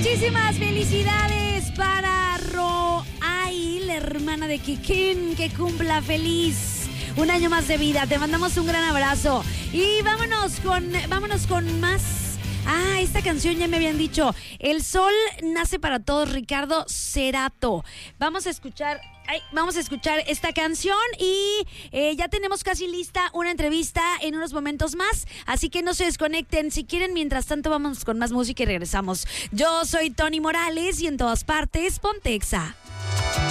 Muchísimas felicidades para Roay, la hermana de Kikín, que cumpla feliz un año más de vida. Te mandamos un gran abrazo. Y vámonos con más. Esta canción ya me habían dicho. El sol nace para todos, Ricardo Cerato. Vamos a escuchar esta canción y ya tenemos casi lista una entrevista en unos momentos más, así que no se desconecten. Si quieren, mientras tanto, vamos con más música y regresamos. Yo soy Tony Morales y en todas partes, Ponte Exa.